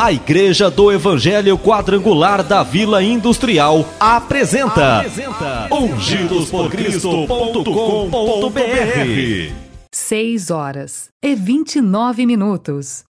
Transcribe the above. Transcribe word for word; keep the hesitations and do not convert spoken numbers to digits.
A Igreja do Evangelho Quadrangular da Vila Industrial apresenta, apresenta ungidos por cristo ponto com ponto br. seis horas e vinte e nove minutos.